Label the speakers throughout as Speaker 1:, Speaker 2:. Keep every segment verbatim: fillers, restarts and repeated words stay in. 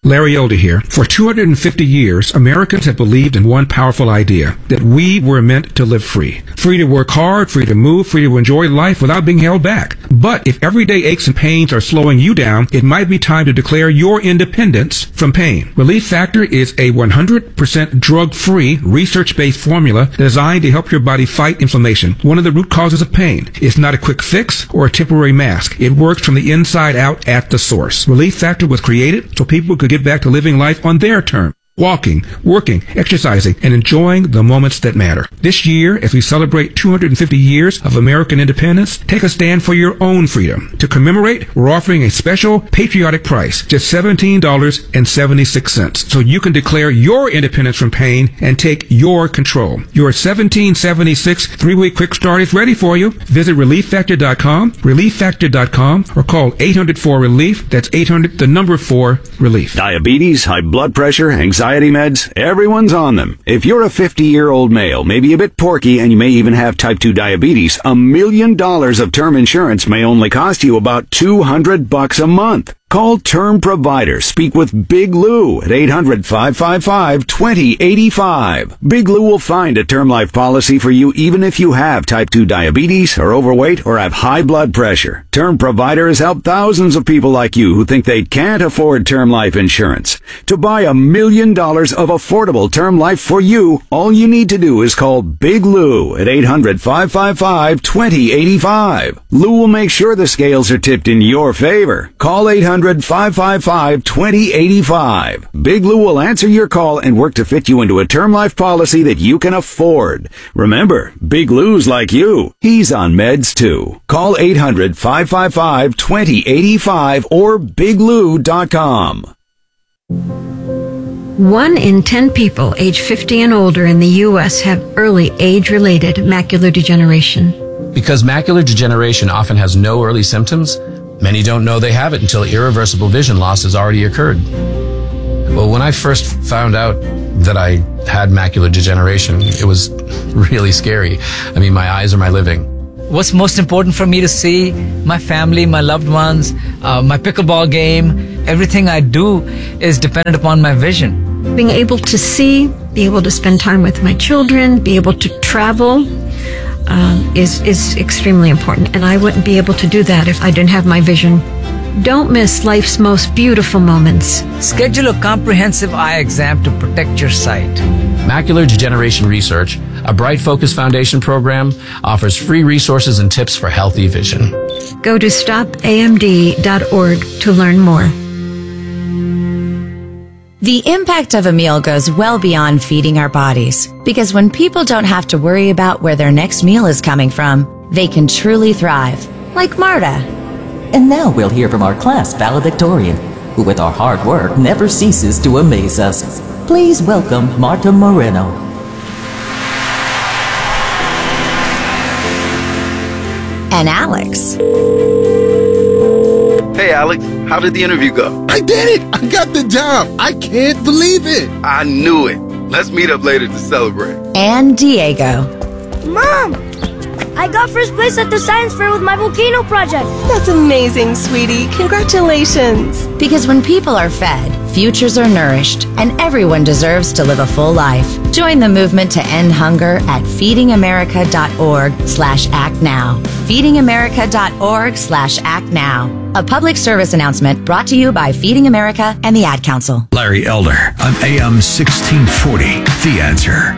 Speaker 1: Larry Elder here. For two hundred fifty years, Americans have believed in one powerful idea, that we were meant to live free. Free to work hard, free to move, free to enjoy life without being held back. But if everyday aches and pains are slowing you down, it might be time to declare your independence from pain. Relief Factor is a one hundred percent drug-free, research-based formula designed to help your body fight inflammation, one of the root causes of pain. It's not a quick fix or a temporary mask. It works from the inside out at the source. Relief Factor was created so people could get back to living life on their terms. Walking, working, exercising, and enjoying the moments that matter. This year, as we celebrate two hundred fifty years of American independence, take a stand for your own freedom. To commemorate, we're offering a special patriotic price, just seventeen dollars and seventy-six cents, so you can declare your independence from pain and take your control. Your seventeen seventy-six three-week quick start is ready for you. Visit relief factor dot com, relief factor dot com, or call eight hundred four relief. That's eight hundred, the number four, relief.
Speaker 2: Diabetes, high blood pressure, anxiety meds, everyone's on them. If you're a fifty-year-old male, maybe a bit porky, and you may even have type two diabetes, a million dollars of term insurance may only cost you about two hundred bucks a month. Call Term Provider. Speak with Big Lou at eight hundred, five five five, two zero eight five. Big Lou will find a term life policy for you even if you have type two diabetes, are overweight, or have high blood pressure. Term Provider has helped thousands of people like you who think they can't afford term life insurance. To buy a million dollars of affordable term life for you, all you need to do is call Big Lou at eight hundred, five five five, two zero eight five. Lou will make sure the scales are tipped in your favor. Call eight hundred, five five five, two zero eight five. Big Lou will answer your call and work to fit you into a term life policy that you can afford. Remember, Big Lou's like you. He's on meds too. Call eight hundred, five five five, two zero eight five or big lou dot com.
Speaker 3: One in ten people age fifty and older in the U S have early age-related macular degeneration.
Speaker 4: Because macular degeneration often has no early symptoms, many don't know they have it until irreversible vision loss has already occurred. Well, when I first found out that I had macular degeneration, it was really scary. I mean, my eyes are my living.
Speaker 5: What's most important for me to see? My family, my loved ones, uh, my pickleball game. Everything I do is dependent upon my vision.
Speaker 3: Being able to see, be able to spend time with my children, be able to travel, Um, is is extremely important, and I wouldn't be able to do that if I didn't have my vision. Don't miss life's most beautiful moments.
Speaker 5: Schedule a comprehensive eye exam to protect your sight.
Speaker 4: Macular Degeneration Research, a Bright Focus Foundation program, offers free resources and tips for healthy vision.
Speaker 3: Go to stop A M D dot org to learn more.
Speaker 6: The impact of a meal goes well beyond feeding our bodies, because when people don't have to worry about where their next meal is coming from, they can truly thrive, like Marta.
Speaker 7: And now we'll hear from our class valedictorian, who with our hard work never ceases to amaze us. Please welcome Marta Moreno.
Speaker 6: And Alex.
Speaker 8: Hey, Alex, how did the interview go?
Speaker 9: I did it! I got the job! I can't believe it!
Speaker 8: I knew it. Let's meet up later to celebrate.
Speaker 6: And Diego.
Speaker 10: Mom! I got first place at the science fair with my volcano project.
Speaker 11: That's amazing, sweetie. Congratulations.
Speaker 6: Because when people are fed, futures are nourished, and everyone deserves to live a full life. Join the movement to end hunger at feeding america dot org slash act now. feeding america dot org slash act now. A public service announcement brought to you by Feeding America and the Ad Council.
Speaker 12: Larry Elder on A M sixteen forty, The Answer.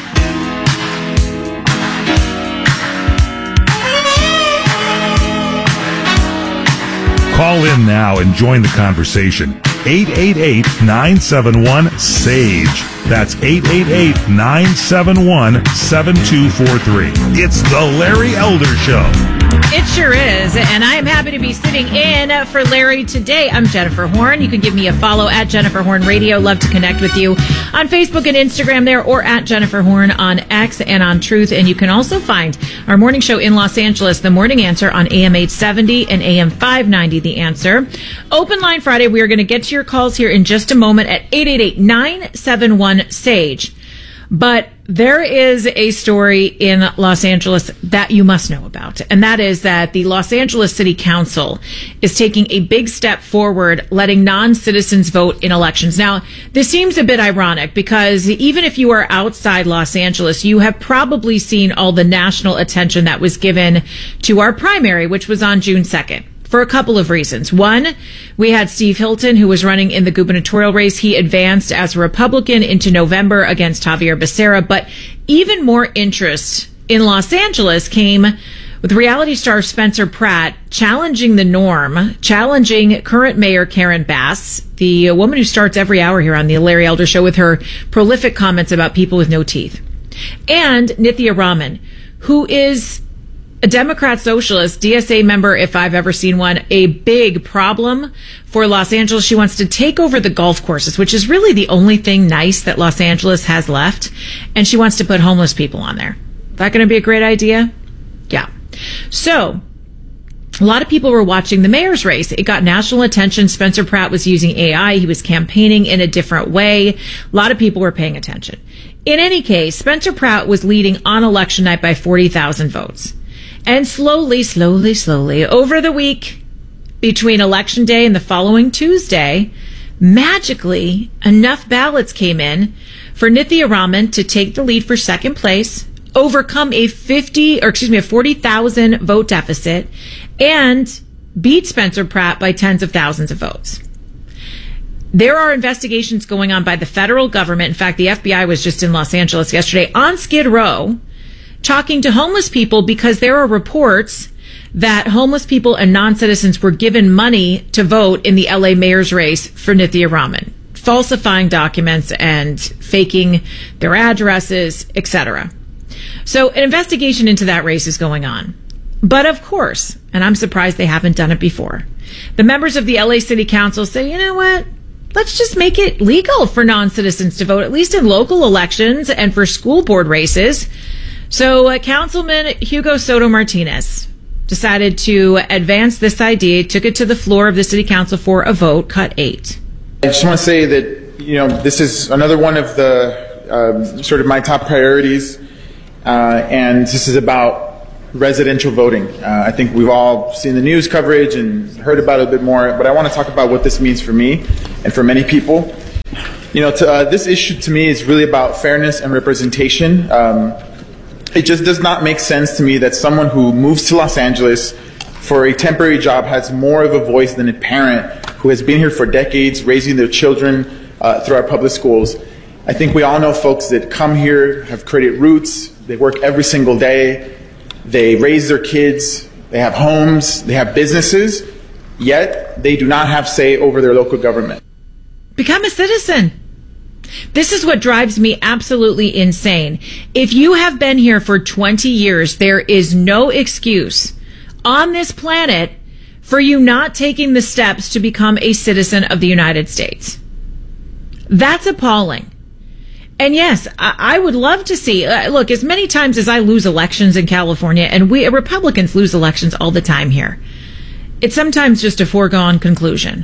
Speaker 13: Call in now and join the conversation. eight eight eight, nine seven one, S A G E. That's eight eight eight, nine seven one, seven two four three. It's the Larry Elder Show.
Speaker 14: It sure is, and I am happy to be sitting in for Larry today. I'm Jennifer Horn. You can give me a follow at Jennifer Horn Radio. Love to connect with you on Facebook and Instagram there, or at Jennifer Horn on X and on Truth. And you can also find our morning show in Los Angeles, The Morning Answer, on A M eight seventy and A M five ninety, The Answer. Open Line Friday. We are going to get to your calls here in just a moment at eight eight eight, nine seven one, S A G E. But there is a story in Los Angeles that you must know about, and that is that the Los Angeles City Council is taking a big step forward, letting non-citizens vote in elections. Now, this seems a bit ironic because even if you are outside Los Angeles, you have probably seen all the national attention that was given to our primary, which was on June second. For a couple of reasons. One, we had Steve Hilton, who was running in the gubernatorial race. He advanced as a Republican into November against Javier Becerra. But even more interest in Los Angeles came with reality star Spencer Pratt challenging the norm, challenging current mayor Karen Bass, the woman who starts every hour here on the Larry Elder Show with her prolific comments about people with no teeth. And Nithya Raman, who is a Democrat socialist, D S A member, if I've ever seen one, a big problem for Los Angeles. She wants to take over the golf courses, which is really the only thing nice that Los Angeles has left. And she wants to put homeless people on there. Is that going to be a great idea? Yeah. So, a lot of people were watching the mayor's race. It got national attention. Spencer Pratt was using A I. He was campaigning in a different way. A lot of people were paying attention. In any case, Spencer Pratt was leading on election night by forty thousand votes. And slowly, slowly, slowly, over the week between Election Day and the following Tuesday, magically, enough ballots came in for Nithya Raman to take the lead for second place, overcome a fifty, or excuse me, a forty thousand vote deficit, and beat Spencer Pratt by tens of thousands of votes. There are investigations going on by the federal government. In fact, the F B I was just in Los Angeles yesterday on Skid Row, talking to homeless people because there are reports that homeless people and non-citizens were given money to vote in the L A mayor's race for Nithya Raman, falsifying documents and faking their addresses, et cetera. So an investigation into that race is going on. But of course, and I'm surprised they haven't done it before, the members of the L A City Council say, you know what? Let's just make it legal for non-citizens to vote, at least in local elections and for school board races. So uh, Councilman Hugo Soto Martinez decided to advance this idea, took it to the floor of the city council for a vote, cut eight.
Speaker 15: I just want to say that, you know, this is another one of the uh, sort of my top priorities, uh, and this is about residential voting. Uh, I think we've all seen the news coverage and heard about it a bit more, but I want to talk about what this means for me and for many people. You know, to, uh, this issue to me is really about fairness and representation. Um, It just does not make sense to me that someone who moves to Los Angeles for a temporary job has more of a voice than a parent who has been here for decades, raising their children uh, through our public schools. I think we all know folks that come here, have created roots, they work every single day, they raise their kids, they have homes, they have businesses, yet they do not have say over their local government.
Speaker 14: Become a citizen. This is what drives me absolutely insane. If you have been here for twenty years, there is no excuse on this planet for you not taking the steps to become a citizen of the United States. That's appalling. And yes, I would love to see, uh, look, as many times as I lose elections in California, and we Republicans lose elections all the time here, it's sometimes just a foregone conclusion.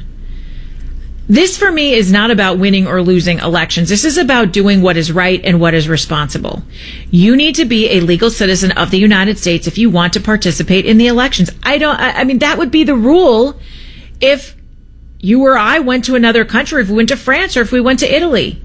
Speaker 14: This, for me, is not about winning or losing elections. This is about doing what is right and what is responsible. You need to be a legal citizen of the United States if you want to participate in the elections. I don't, I, I mean, that would be the rule if you or I went to another country, if we went to France or if we went to Italy.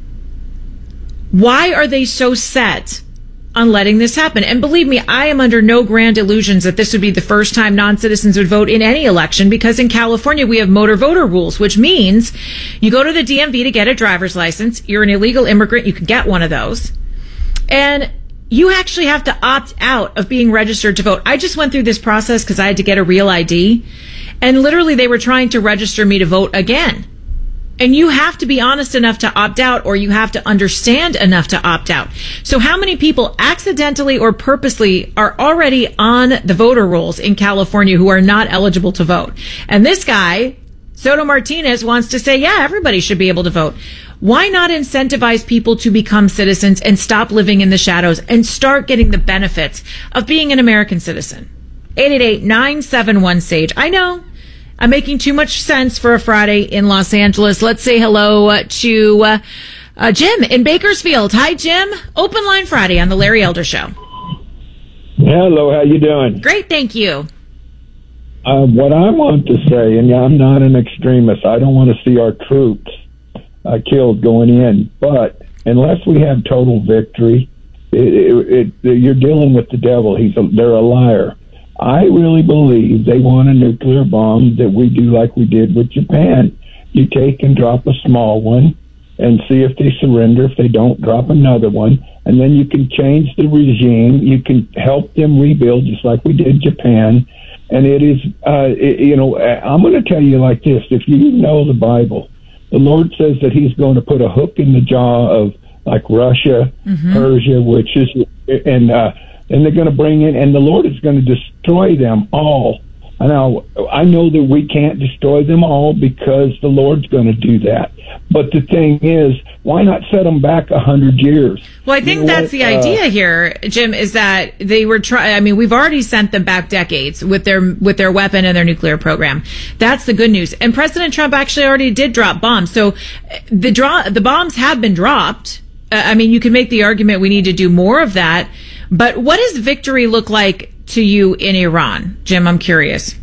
Speaker 14: Why are they so set on letting this happen? And believe me, I am under no grand illusions that this would be the first time non-citizens would vote in any election, because in California we have motor voter rules, which means you go to the D M V to get a driver's license. You're an illegal immigrant. You can get one of those. And you actually have to opt out of being registered to vote. I just went through this process because I had to get a real I D. And literally they were trying to register me to vote again. And you have to be honest enough to opt out, or you have to understand enough to opt out. So how many people accidentally or purposely are already on the voter rolls in California who are not eligible to vote? And this guy, Soto Martinez, wants to say, yeah, everybody should be able to vote. Why not incentivize people to become citizens and stop living in the shadows and start getting the benefits of being an American citizen? eight eight eight, nine seven one, SAGE. I know I'm making too much sense for a Friday in Los Angeles. Let's say hello to uh, Uh, Jim in Bakersfield. Hi, Jim. Open Line Friday on the Larry Elder Show.
Speaker 16: Hello, how you doing?
Speaker 14: Great, thank you.
Speaker 16: Uh, what I want to say, and I'm not an extremist, I don't want to see our troops uh, killed going in, but unless we have total victory, it, it, it, you're dealing with the devil. He's a, they're a liar. I really believe they want a nuclear bomb that we do like we did with Japan. You take and drop a small one and see if they surrender. If they don't, drop another one. And then you can change the regime. You can help them rebuild just like we did Japan. And it is, uh, it, you know, I'm going to tell you like this. If you know the Bible, the Lord says that he's going to put a hook in the jaw of like Russia, mm-hmm. Persia, which is, and, uh, and they're going to bring in, and the Lord is going to destroy them all. Now, I know that we can't destroy them all because the Lord's going to do that. But the thing is, why not set them back a hundred years?
Speaker 14: Well, I think you know that's what? the idea uh, here, Jim, is that they were trying. I mean, we've already sent them back decades with their with their weapon and their nuclear program. That's the good news. And President Trump actually already did drop bombs. So the draw the bombs have been dropped. Uh, I mean, you can make the argument we need to do more of that. But what does victory look like to you in Iran, Jim? I'm curious.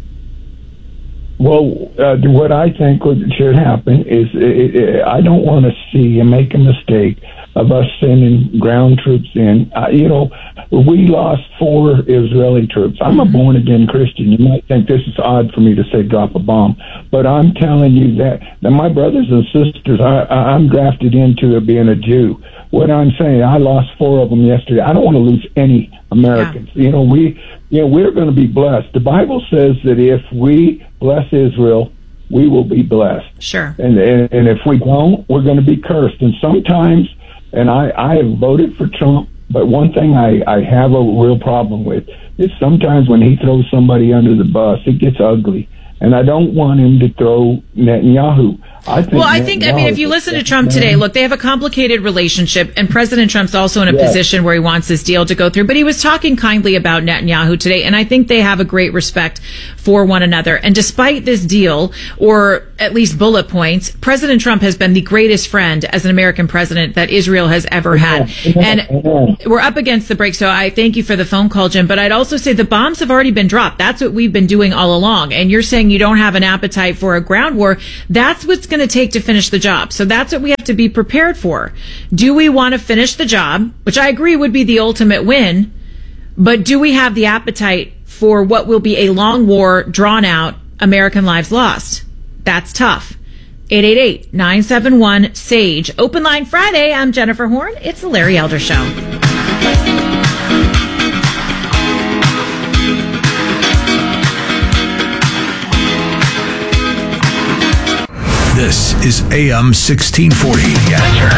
Speaker 16: Well, uh, what I think should happen is it, it, I don't want to see and make a mistake of us sending ground troops in. Uh, you know, we lost four Israeli troops. I'm a born-again Christian. You might think this is odd for me to say drop a bomb, but I'm telling you that, that my brothers and sisters, I, I, I'm drafted into it being a Jew. What I'm saying, I lost four of them yesterday. I don't want to lose any Americans. Yeah. You know, we, you know, we're going to be blessed. The Bible says that if we bless Israel, we will be blessed.
Speaker 14: Sure.
Speaker 16: And and, and if we don't, we're going to be cursed. And sometimes, and I, I have voted for Trump, but one thing I, I have a real problem with is sometimes when he throws somebody under the bus, it gets ugly. And I don't want him to throw Netanyahu. I think
Speaker 14: well, I think, I mean, if you listen to Trump today, look, they have a complicated relationship, and President Trump's also in a yes. position where he wants this deal to go through. But he was talking kindly about Netanyahu today, and I think they have a great respect for one another. And despite this deal, or at least bullet points, President Trump has been the greatest friend as an American president that Israel has ever had. And we're up against the break, so I thank you for the phone call, Jim. But I'd also say the bombs have already been dropped. That's what we've been doing all along. And you're saying you don't have an appetite for a ground war. That's what's going to take to finish the job. So that's what we have to be prepared for. Do we want to finish the job, which I agree would be the ultimate win, but do we have the appetite for what will be a long war, drawn out, American lives lost? That's tough. eight eight eight, nine seven one, SAGE. Open Line Friday. I'm Jennifer Horn. It's the Larry Elder Show.
Speaker 12: This is A M sixteen forty. The Answer.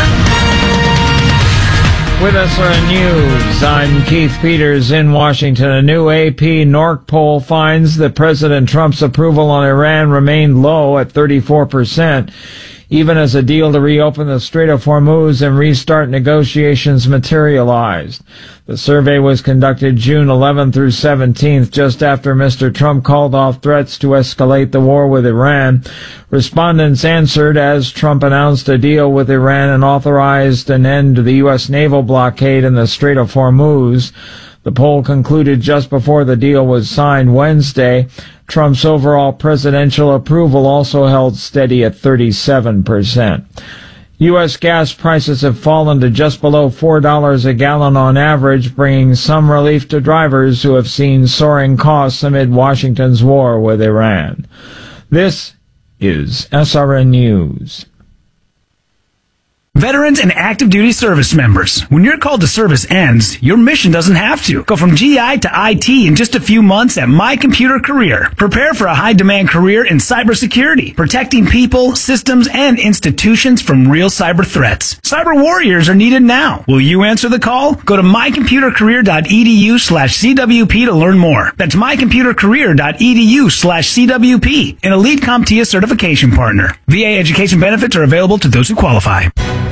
Speaker 17: With us are news. I'm Keith Peters in Washington. A new A P Norc poll finds that President Trump's approval on Iran remained low at thirty-four percent, even as a deal to reopen the Strait of Hormuz and restart negotiations materialized. The survey was conducted June eleventh through seventeenth, just after Mister Trump called off threats to escalate the war with Iran. Respondents answered as Trump announced a deal with Iran and authorized an end to the U S naval blockade in the Strait of Hormuz. The poll concluded just before the deal was signed Wednesday. Trump's overall presidential approval also held steady at thirty-seven percent. U S gas prices have fallen to just below four dollars a gallon on average, bringing some relief to drivers who have seen soaring costs amid Washington's war with Iran. This is S R N News.
Speaker 18: Veterans and active duty service members, when your call to service ends, your mission doesn't have to. Go from G I to I T in just a few months at My Computer Career. Prepare for a high-demand career in cybersecurity, protecting people, systems, and institutions from real cyber threats. Cyber warriors are needed now. Will you answer the call? Go to mycomputercareer.edu slash CWP to learn more. That's mycomputercareer.edu slash CWP, an Elite CompTIA certification partner. V A education benefits are available to those who qualify.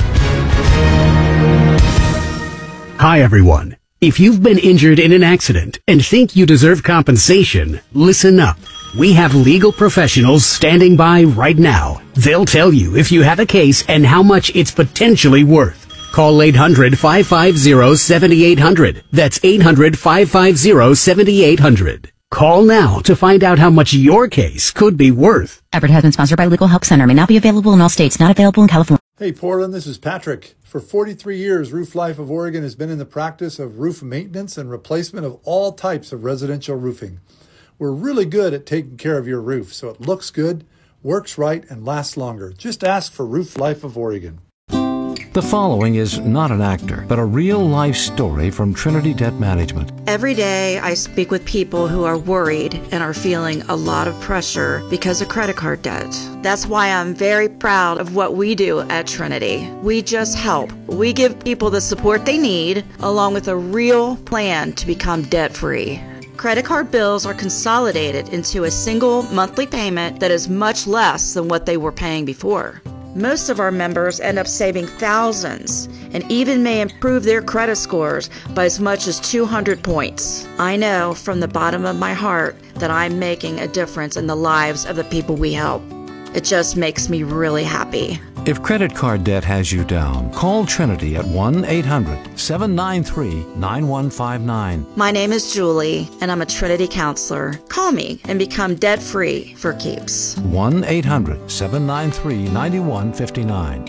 Speaker 19: Hi, everyone. If you've been injured in an accident and think you deserve compensation, listen up. We have legal professionals standing by right now. They'll tell you if you have a case and how much it's potentially worth. Call eight hundred, five five zero, seven eight zero zero. That's eight hundred, five five zero, seven eight zero zero. Call now to find out how much your case could be worth.
Speaker 20: Effort has been sponsored by Legal Help Center. May not be available in all states. Not available in California.
Speaker 21: Hey, Portland, this is Patrick. For forty-three years, Roof Life of Oregon has been in the practice of roof maintenance and replacement of all types of residential roofing. We're really good at taking care of your roof, so it looks good, works right, and lasts longer. Just ask for Roof Life of Oregon.
Speaker 22: The following is not an actor, but a real-life story from Trinity Debt Management.
Speaker 23: Every day I speak with people who are worried and are feeling a lot of pressure because of credit card debt. That's why I'm very proud of what we do at Trinity. We just help. We give people the support they need, along with a real plan to become debt-free. Credit card bills are consolidated into a single monthly payment that is much less than what they were paying before. Most of our members end up saving thousands and even may improve their credit scores by as much as two hundred points. I know from the bottom of my heart that I'm making a difference in the lives of the people we help. It just makes me really happy.
Speaker 22: If credit card debt has you down, call Trinity at one eight hundred, seven nine three, nine one five nine.
Speaker 23: My name is Julie, and I'm a Trinity counselor. Call me and become debt-free for keeps.
Speaker 22: one eight hundred, seven nine three, nine one five nine.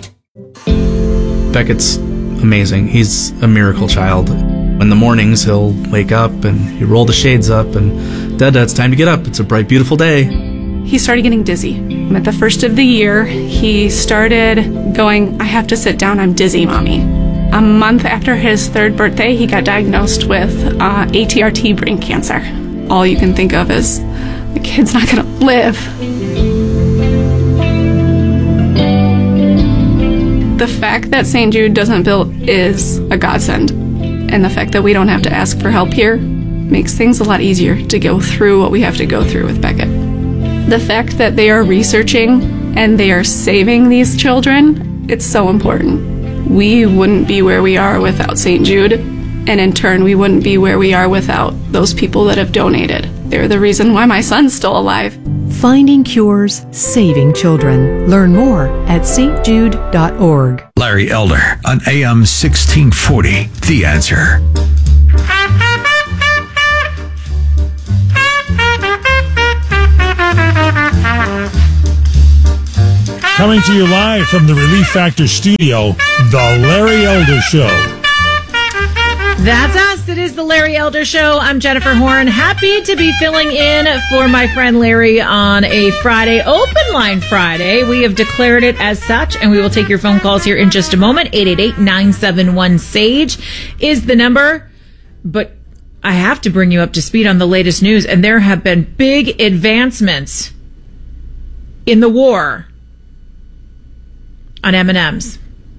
Speaker 24: Beckett's amazing. He's a miracle child. In the mornings, he'll wake up and he roll the shades up and, Dad, it's time to get up. It's a bright, beautiful day.
Speaker 25: He started getting dizzy. At the first of the year, he started going, I have to sit down, I'm dizzy, Mommy. A month after his third birthday, he got diagnosed with uh, A T R T brain cancer. All you can think of is, the kid's not gonna live. The fact that Saint Jude doesn't bill is a godsend. And the fact that we don't have to ask for help here makes things a lot easier to go through what we have to go through with Beckett. The fact that they are researching and they are saving these children, it's so important. We wouldn't be where we are without Saint Jude, and in turn, we wouldn't be where we are without those people that have donated. They're the reason why my son's still alive.
Speaker 26: Finding cures, saving children. Learn more at s t jude dot org.
Speaker 12: Larry Elder on A M sixteen forty, The Answer.
Speaker 13: Coming to you live from the Relief Factor studio, The Larry Elder Show.
Speaker 14: That's us. It is The Larry Elder Show. I'm Jennifer Horn. Happy to be filling in for my friend Larry on a Friday, Open Line Friday. We have declared it as such, and we will take your phone calls here in just a moment. eight eight eight, nine seven one, S A G E is the number. But I have to bring you up to speed on the latest news, and there have been big advancements in the war on M and M's.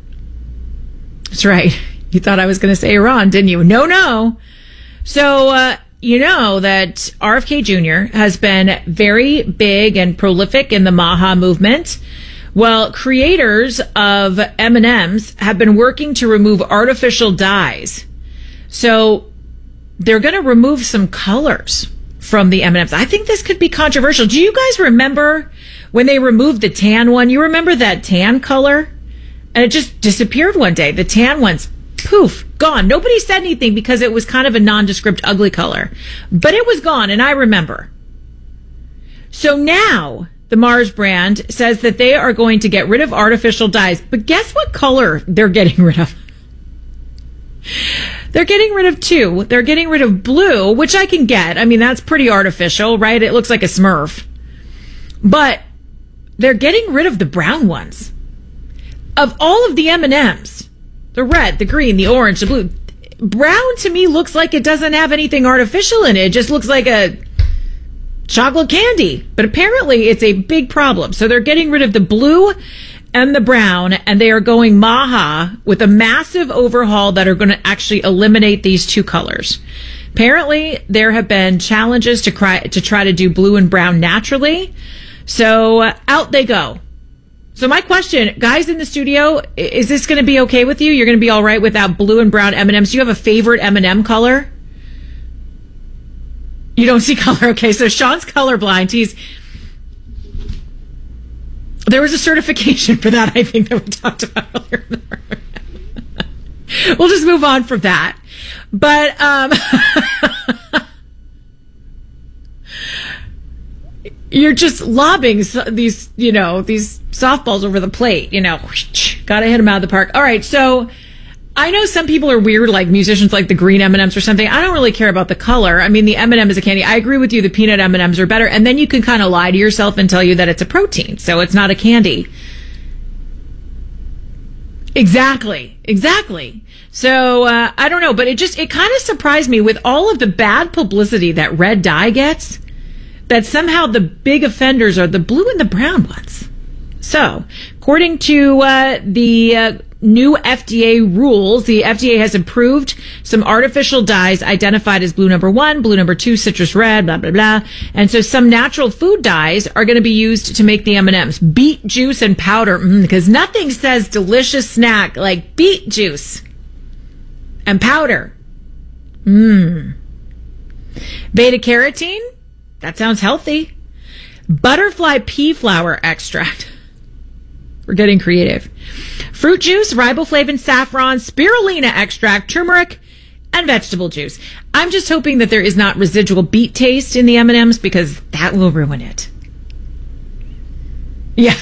Speaker 14: That's right. You thought I was going to say Iran, didn't you? No, no. So, uh, you know that R F K Junior has been very big and prolific in the MAHA movement. Well, creators of M and M's have been working to remove artificial dyes. So they're going to remove some colors from the M and M's. I think this could be controversial. Do you guys remember when they removed the tan one? You remember that tan color? And it just disappeared one day. The tan one's poof, gone. Nobody said anything because it was kind of a nondescript, ugly color. But it was gone, and I remember. So now the Mars brand says that they are going to get rid of artificial dyes. But guess what color they're getting rid of? They're getting rid of two. They're getting rid of blue, which I can get. I mean, that's pretty artificial, right? It looks like a Smurf. But they're getting rid of the brown ones. Of all of the M and M's, the red, the green, the orange, the blue, brown to me looks like it doesn't have anything artificial in it. It just looks like a chocolate candy. But apparently it's a big problem. So they're getting rid of the blue and the brown, and they are going MAHA with a massive overhaul that are going to actually eliminate these two colors. Apparently, there have been challenges to try to, try to do blue and brown naturally. So uh, out they go. So my question, guys in the studio, is this going to be okay with you? You're going to be all right without blue and brown M and M's? Do you have a favorite M and M color? You don't see color. Okay, so Sean's colorblind. He's there was a certification for that, I think, that we talked about earlier. We'll just move on from that. But um, you're just lobbing these, you know, these softballs over the plate. You know, gotta hit them out of the park. All right, so I know some people are weird, like musicians like the green M and M's or something. I don't really care about the color. I mean, the M and M is a candy. I agree with you. The peanut M and M's are better. And then you can kind of lie to yourself and tell you that it's a protein, so it's not a candy. Exactly. Exactly. So, uh, I don't know, but it just, it kind of surprised me with all of the bad publicity that red dye gets, that somehow the big offenders are the blue and the brown ones. So, according to uh, the uh, new F D A rules, the F D A has approved some artificial dyes identified as blue number one, blue number two, citrus red, blah, blah, blah. And so some natural food dyes are going to be used to make the M and M's. Beet juice and powder, mm, because nothing says delicious snack like beet juice and powder. Mmm. Beta carotene, that sounds healthy. Butterfly pea flower extract. We're getting creative. Fruit juice, riboflavin, saffron, spirulina extract, turmeric, and vegetable juice. I'm just hoping that there is not residual beet taste in the M and M's because that will ruin it. Yeah.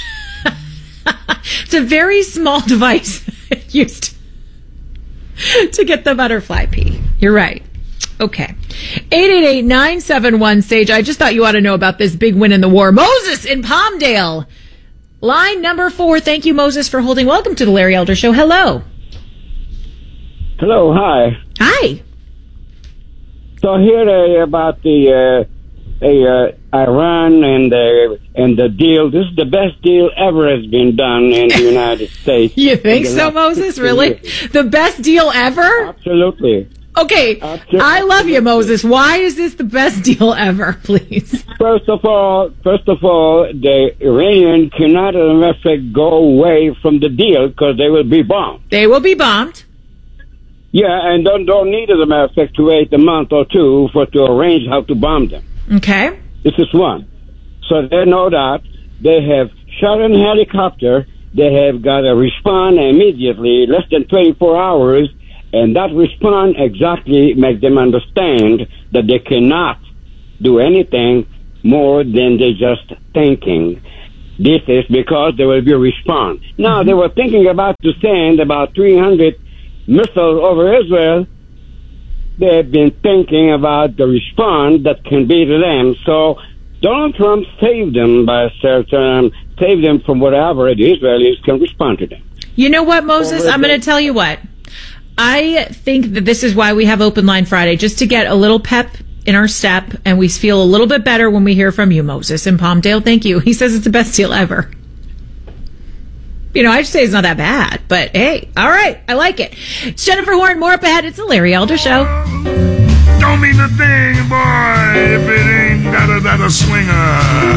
Speaker 14: It's a very small device used to get the butterfly pea. You're right. Okay. eight eight eight, nine seven one, SAGE. I just thought you ought to know about this big win in the war. Moses in Palmdale. Line number four. Thank you, Moses, for holding. Welcome to the Larry Elder Show. Hello.
Speaker 1: Hello. Hi.
Speaker 14: Hi.
Speaker 1: So here uh, about the uh, uh, Iran and the and the deal. This is the best deal ever has been done in the United States.
Speaker 14: You think so, Moses? Really?
Speaker 1: Years.
Speaker 14: The best deal ever?
Speaker 1: Absolutely.
Speaker 14: Okay,
Speaker 1: Absolutely.
Speaker 14: I love you, Moses. Why is this the best deal ever, please?
Speaker 1: First of all, first of all, the Iranian cannot, in effect, go away from the deal because they will be bombed.
Speaker 14: They will be bombed.
Speaker 1: Yeah, and don't don't need, as a matter of fact, to wait a month or two for to arrange how to bomb them.
Speaker 14: Okay.
Speaker 1: This is one. So they know that they have shot a helicopter. They have got to respond immediately, less than twenty-four hours. And that response exactly makes them understand that they cannot do anything more than they just thinking. This is because there will be a response. Now, mm-hmm. they were thinking about to send about three hundred missiles over Israel. They have been thinking about the response that can be to them. So Donald Trump saved them by certain, saved them from whatever the Israelis can respond to them.
Speaker 14: You know what, Moses? I'm going to tell you what. I think that this is why we have Open Line Friday, just to get a little pep in our step, and we feel a little bit better when we hear from you, Moses, in Palmdale. Thank you. He says it's the best deal ever. You know, I'd say it's not that bad, but hey, all right, I like it. It's Jennifer Horn, more up ahead. It's the Larry Elder Show.
Speaker 13: Don't mean a thing, boy, if it ain't got a, that a swinger.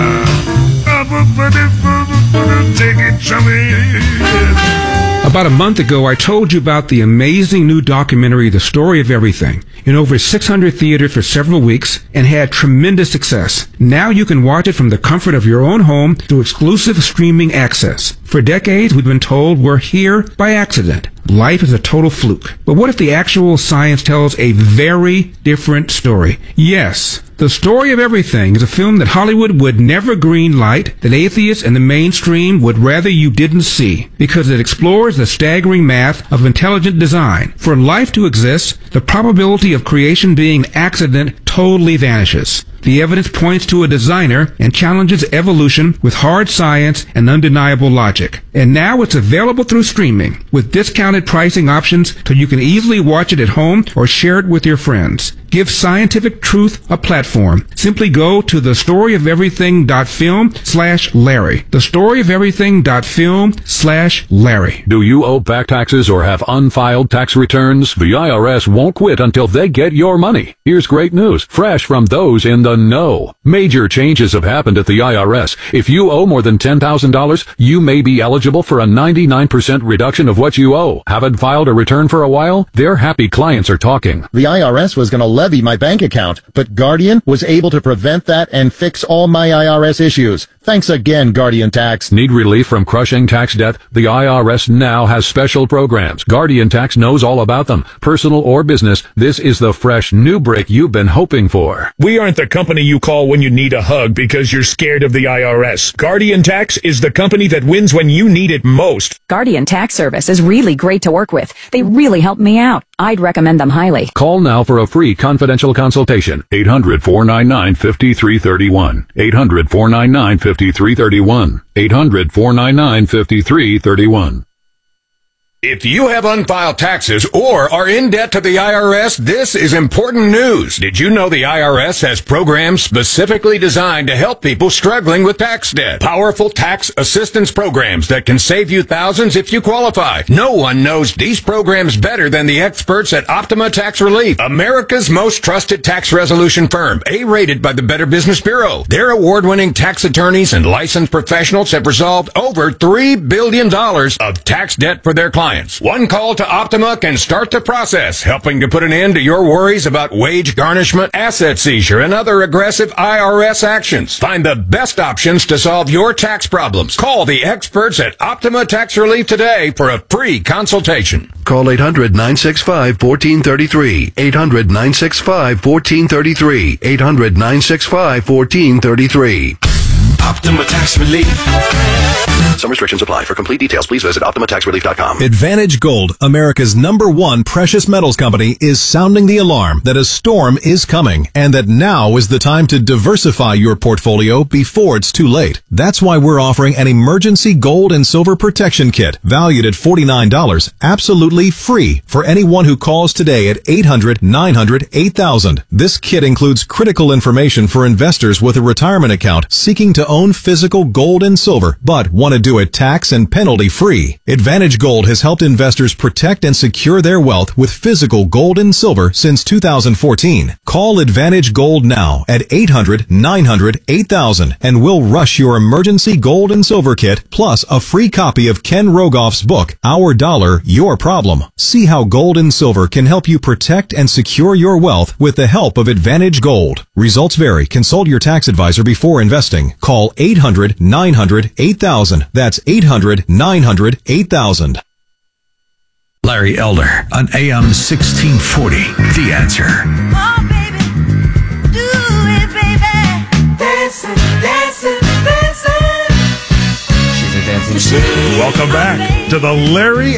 Speaker 13: Take it, chummy.
Speaker 2: About a month ago, I told you about the amazing new documentary, The Story of Everything, in over six hundred theaters for several weeks and had tremendous success. Now you can watch it from the comfort of your own home through exclusive streaming access. For decades, we've been told we're here by accident. Life is a total fluke. But what if the actual science tells a very different story? Yes. The Story of Everything is a film that Hollywood would never green light, that atheists and the mainstream would rather you didn't see, because it explores the staggering math of intelligent design. For life to exist, the probability of creation being accident totally vanishes. The evidence points to a designer and challenges evolution with hard science and undeniable logic. And now it's available through streaming with discounted pricing options so you can easily watch it at home or share it with your friends. Give scientific truth a platform. Simply go to thestoryofeverything.film slash Larry. Thestoryofeverything.film slash Larry.
Speaker 3: Do you owe back taxes or have unfiled tax returns? The I R S won't quit until they get your money. Here's great news. news, fresh from those in the know. Major changes have happened at the I R S. If you owe more than ten thousand dollars, you may be eligible for a ninety-nine percent reduction of what you owe. Haven't filed a return for a while? Their happy clients are talking.
Speaker 4: The I R S was going to levy my bank account, but Guardian was able to prevent that and fix all my I R S issues. Thanks again, Guardian Tax.
Speaker 3: Need relief from crushing tax debt? The I R S now has special programs. Guardian Tax knows all about them. Personal or business, this is the fresh new break you've been hoping for.
Speaker 5: We aren't the company you call when you need a hug because you're scared of the I R S. Guardian Tax is the company that wins when you need it most.
Speaker 7: Guardian Tax Service is really great to work with. They really helped me out. I'd recommend them highly.
Speaker 3: Call now for a free confidential consultation. eight hundred, four nine nine, five three three one. eight hundred, four nine nine, five three three one. eight hundred, four nine nine, five three three one.
Speaker 8: If you have unfiled taxes or are in debt to the I R S, this is important news. Did you know the I R S has programs specifically designed to help people struggling with tax debt? Powerful tax assistance programs that can save you thousands if you qualify. No one knows these programs better than the experts at Optima Tax Relief, America's most trusted tax resolution firm, A-rated by the Better Business Bureau. Their award-winning tax attorneys and licensed professionals have resolved over three billion dollars of tax debt for their clients. One call to Optima can start the process, helping to put an end to your worries about wage garnishment, asset seizure, and other aggressive I R S actions. Find the best options to solve your tax problems. Call the experts at Optima Tax Relief today for a free consultation.
Speaker 9: Call eight hundred, nine six five, one four three three. eight hundred, nine six five, one four three three. eight hundred, nine six five, one four three three.
Speaker 27: Optima Tax Relief.
Speaker 9: Some restrictions apply. For complete details, please visit optima tax relief dot com.
Speaker 28: Advantage Gold, America's number one precious metals company, is sounding the alarm that a storm is coming and that now is the time to diversify your portfolio before it's too late. That's why we're offering an emergency gold and silver protection kit valued at forty-nine dollars, absolutely free for anyone who calls today at eight hundred, nine hundred, eight thousand. This kit includes critical information for investors with a retirement account seeking to own physical gold and silver, but want to do it tax and penalty free. Advantage Gold has helped investors protect and secure their wealth with physical gold and silver since two thousand fourteen. Call Advantage Gold now at eight hundred, nine hundred, eight thousand and we'll rush your emergency gold and silver kit plus a free copy of Ken Rogoff's book, Our Dollar, Your Problem. See how gold and silver can help you protect and secure your wealth with the help of Advantage Gold. Results vary. Consult your tax advisor before investing. Call eight hundred, nine hundred, eight thousand. That's eight hundred, nine hundred, eight thousand.
Speaker 12: Larry Elder on A M sixteen forty. The Answer.
Speaker 29: Oh, baby, do it, baby. Dancing, dancing, dancing.
Speaker 13: Welcome back to the Larry